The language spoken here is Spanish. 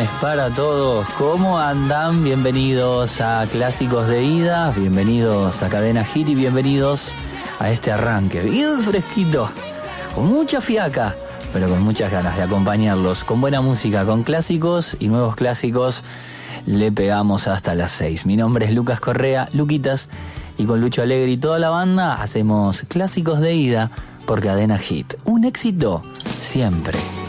viernes para todos. ¿Cómo andan? Bienvenidos a Clásicos de Ida, bienvenidos a Cadena Hit y bienvenidos a este arranque bien fresquito, con mucha fiaca, pero con muchas ganas de acompañarlos con buena música, con clásicos y nuevos clásicos. Le pegamos hasta las 6. Mi nombre es Lucas Correa, Luquitas, y con Lucho Alegre y toda la banda hacemos Clásicos de Ida por Cadena Hit. Un éxito siempre.